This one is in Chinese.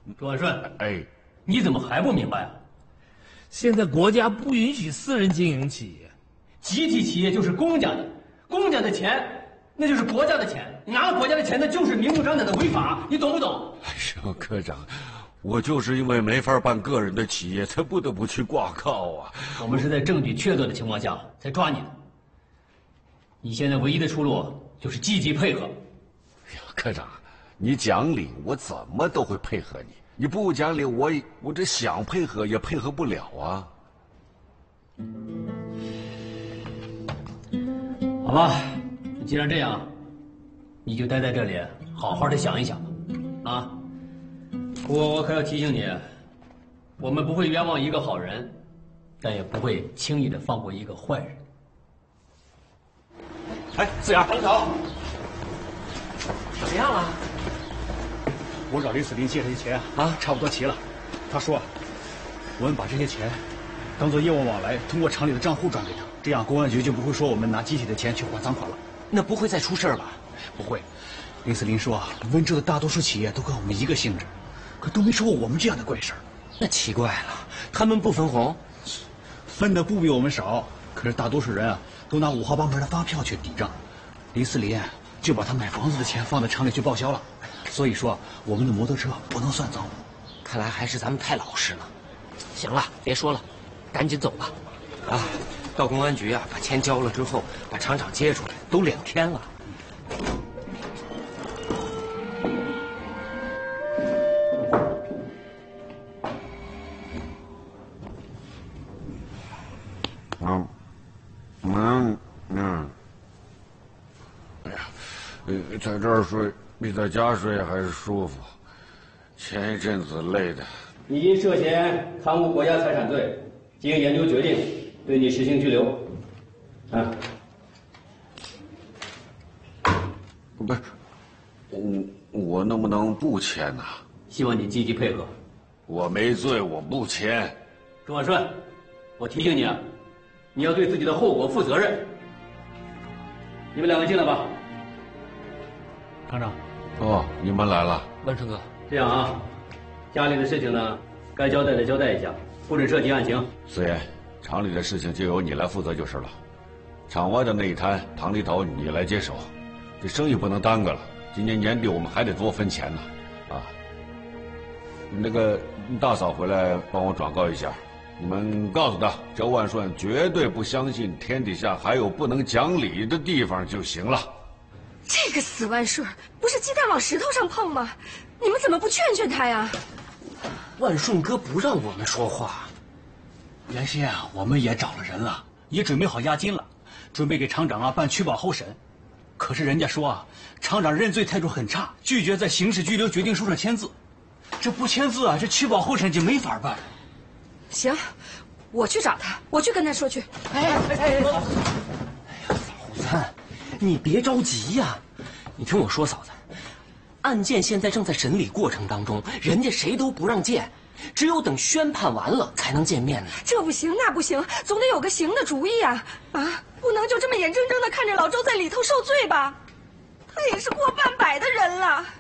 周万顺， 哎， 你怎么还不明白啊？ 现在国家不允许私人经营企业， 集体企业就是公家的，公家的钱那就是国家的钱，你拿了国家的钱，那就是明目张胆的违法，你懂不懂？ 哎呦，科长，我就是因为没法办个人的企业，才不得不去挂靠啊。 我们是在证据确凿的情况下才抓你的。你现在唯一的出路就是积极配合。 哎呀，科长，你讲理，我怎么都会配合你；你不讲理，我这想配合也配合不了啊。 好吧，既然这样，你就待在这里，好好的想一想吧。啊，不过我可要提醒你，我们不会冤枉一个好人，但也不会轻易的放过一个坏人。 哎，四眼， 班长， 怎么样了？ 我找李司令借这些钱啊，差不多齐了。他说，我们把这些钱当做业务往来，通过厂里的账户转给他，这样公安局就不会说我们拿集体的钱去还赃款了。 那不会再出事吧？ 不会。李司令说，温州的大多数企业都跟我们一个性质，可都没说过我们这样的怪事儿。 那奇怪了，他们不分红， 分的不比我们少，可是大多数人啊，都拿5号帮门的发票去抵账。李司令就把他买房子的钱放在厂里去报销了，所以说我们的摩托车不能算赃。 看来还是咱们太老实了。行了，别说了，赶紧走吧。啊，到公安局啊，把钱交了之后，把厂长接出来，都2天了。 哎呀，在这儿睡比在家睡还是舒服。前一阵子累的。 你因涉嫌贪污国家财产罪，经研究决定对你实行拘留。啊， 不是，我能不能不签呢？ 希望你积极配合。 我没罪，我不签。 周万顺，我提醒你啊，你要对自己的后果负责任。你们2个进来吧。 厂长， 哦，你们来了。 万顺哥， 这样啊，家里的事情呢，该交代的交代一下，不准涉及案情。 四爷，厂里的事情就由你来负责就是了。厂外的那一摊糖梨头你来接手，这生意不能耽搁了。今年年底我们还得多分钱呢。啊，那个大嫂回来帮我转告一下，你们告诉他，周万顺绝对不相信天底下还有不能讲理的地方就行了。 这个死万顺，不是鸡蛋往石头上碰吗？你们怎么不劝劝他呀？ 万顺哥不让我们说话。 原先啊，我们也找了人了，也准备好押金了，准备给厂长啊办取保候审。可是人家说啊，厂长认罪态度很差，拒绝在刑事拘留决定书上签字。这不签字啊，这取保候审就没法办。 行，我去找他，我去跟他说去。 哎呀，嫂子，你别着急呀，你听我说，嫂子，案件现在正在审理过程当中，人家谁都不让见，只有等宣判完了才能见面呢。 这不行那不行，总得有个行的主意啊！啊，不能就这么眼睁睁的看着老周在里头受罪吧？他也是过半百的人了。